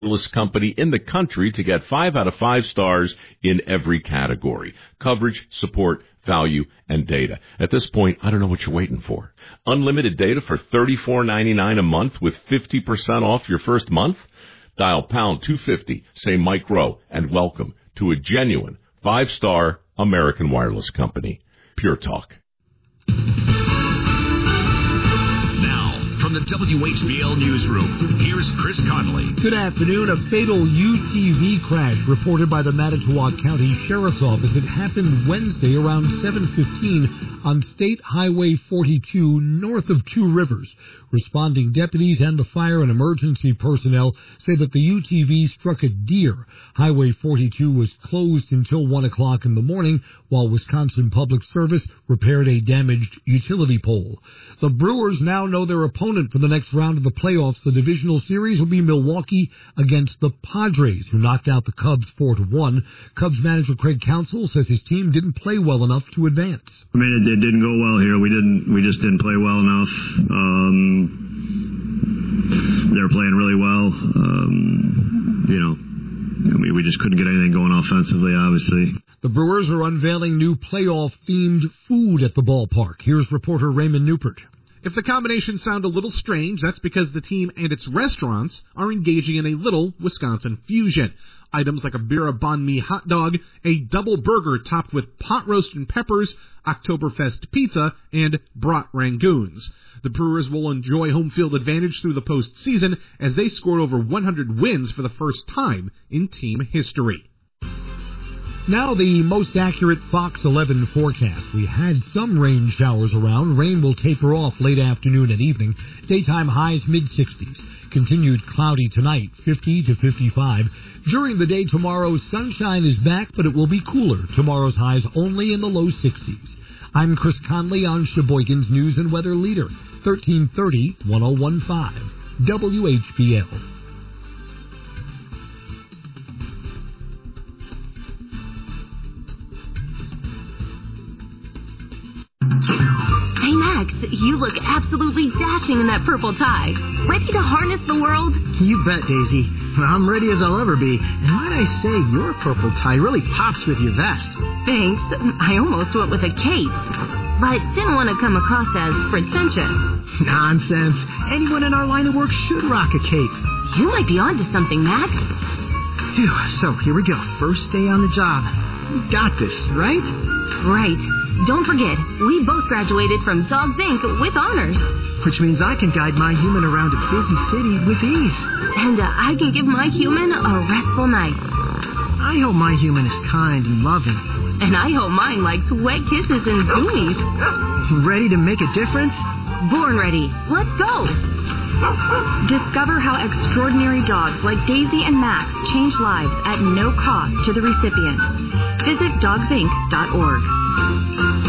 wireless company in the country to get 5 out of 5 stars in every category: coverage, support, value, and data. At this point, I don't know what you're waiting for. Unlimited data for $34.99 a month with 50% off your first month? Dial pound 250, say Mike Rowe, and welcome to a genuine 5-star American wireless company. Pure Talk. From the WHBL Newsroom, here's Chris Conley. Good afternoon. A fatal UTV crash reported by the Manitowoc County Sheriff's Office. It happened Wednesday around 7:15 on State Highway 42 north of Two Rivers. Responding deputies and the fire and emergency personnel say that the UTV struck a deer. Highway 42 was closed until 1 o'clock in the morning while Wisconsin Public Service repaired a damaged utility pole. The Brewers now know their opponent for the next round of the playoffs. The divisional series will be Milwaukee against the Padres, who knocked out the Cubs 4-1. Cubs manager Craig Counsell says his team didn't play well enough to advance. I mean, it didn't go well here. We just didn't play well enough. They're playing really well. We just couldn't get anything going offensively, obviously. The Brewers are unveiling new playoff-themed food at the ballpark. Here's reporter Raymond Newport. If the combinations sound a little strange, that's because the team and its restaurants are engaging in a little Wisconsin fusion. Items like a Bira Banh Mi hot dog, a double burger topped with pot roast and peppers, Oktoberfest pizza, and brat rangoons. The Brewers will enjoy home field advantage through the postseason as they scored over 100 wins for the first time in team history. Now the most accurate Fox 11 forecast. We had some rain showers around. Rain will taper off late afternoon and evening. Daytime highs mid-60s. Continued cloudy tonight, 50 to 55. During the day tomorrow, sunshine is back, but it will be cooler. Tomorrow's highs only in the low 60s. I'm Chris Conley on Sheboygan's News and Weather Leader, 1330 1015 WHBL. Hey, Max, you look absolutely dashing in that purple tie. Ready to harness the world? You bet, Daisy. I'm ready as I'll ever be. And might I say, your purple tie really pops with your vest. Thanks. I almost went with a cape, but didn't want to come across as pretentious. Nonsense. Anyone in our line of work should rock a cape. You might be onto something, Max. Phew, so here we go. First day on the job. Got this, right? Right. Don't forget, we both graduated from Dogs Inc. with honors. Which means I can guide my human around a busy city with ease. And I can give my human a restful night. I hope my human is kind and loving. And I hope mine likes wet kisses and zoomies. Ready to make a difference? Born ready. Let's go. Discover how extraordinary dogs like Daisy and Max change lives at no cost to the recipient. Visit dogsinc.org.